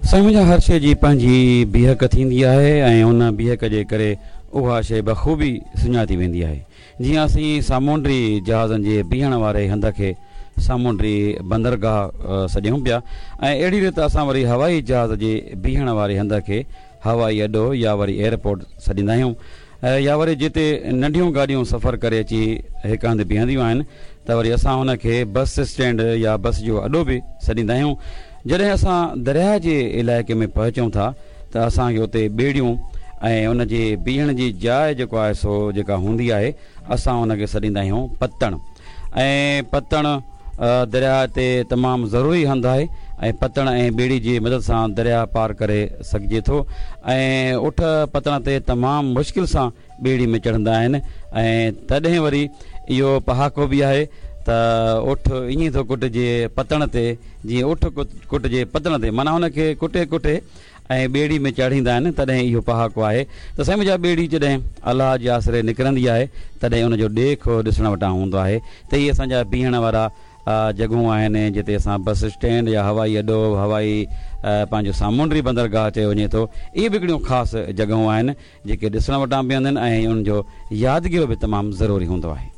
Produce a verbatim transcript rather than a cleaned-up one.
साईं हर शइ जी पंहिंजी बीहक थींदी आहे ऐं उन बीहक जे करे उहा शइ बख़ूबी सुञाती वेंदी आहे। जीअं असीं सामूंडी जहाज़नि जे बीहण वारे हंध खे सामूंडी बंदरगाह सॾियूं पिया ऐं अहिड़ी रीति असां वरी हवाई जहाज़ जे बीहण वारे हंध खे हवाई अॾो या वरी एयरपोर्ट सॾींदा आहियूं। या वरी जिते नंढियूं गाॾियूं सफ़र करे अची हिकु हंधि बीहंदियूं आहिनि त वरी असां हुनखे बस स्टैंड या बस जो अॾो बि सॾींदा आहियूं। जॾहिं असां दरिया जे इलाइक़े में पहुचूं था त असांखे उते ॿेड़ियूं ऐं उन जे बीहण जी जाइ जेको आहे सो जेका हूंदी आहे असां उनखे सॾींदा आहियूं पतण। ऐं पतण दरिया ते तमामु ज़रूरी हंधु आहे ऐं पतण ऐं ॿेड़ी जी मदद सां दरिया पार करे सघिजे थो। ऐं उठ पतण ते तमामु मुश्किल सां ॿेड़ी में चढ़ंदा आहिनि ऐं तॾहिं वरी इहो पहाको बि आहे त उठ ईअं थो कुटिजे पतण ते जीअं उठ कुटिजे पतण ते, माना हुनखे कुटे कुटे ऐं ॿेड़ी में चाढ़ींदा आहिनि, तॾहिं इहो पहाको आहे। त साईं मुंहिंजा ॿेड़ी जॾहिं अलाह जे आसिरे निकिरंदी आहे तॾहिं उनजो ॾेखो ॾिसण वटां हूंदो आहे। त इहे असांजा बीहण वारा जॻहूं आहिनि जिते असां बस स्टैंड या हवाई अॾो हवाई पंहिंजो सामूंडी बंदरगाह चयो वञे थो, इहे बि हिकिड़ियूं ख़ासि जॻहूं आहिनि जेके ॾिसण वटां बीहंदियूं आहिनि ऐं उनजो यादगिरो बि तमामु ज़रूरी हूंदो आहे।